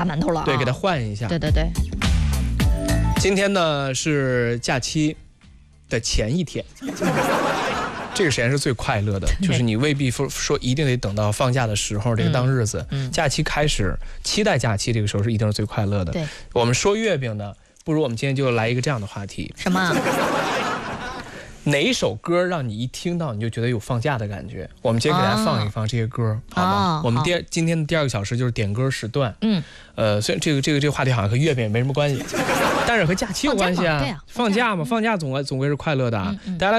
大馒头了、啊， 对，给它换一下。 对对对。 今天呢是假期的前一天。这个时间是最快乐的，就是你未必说一定得等到放假的时候这个当日子，假期开始，期待假期这个时候是一定是最快乐的。 对， 我们说月饼呢，不如我们今天就来一个这样的话题。 什么？ 哪一首歌让你一听到你就觉得有放假的感觉？我们今天给大家放一放这些歌，好吗？我们今天的第2个小时就是点歌时段。虽然这个话题好像和月饼也没什么关系，但是和假期有关系啊。放假嘛，放假总归是快乐的啊。大家来。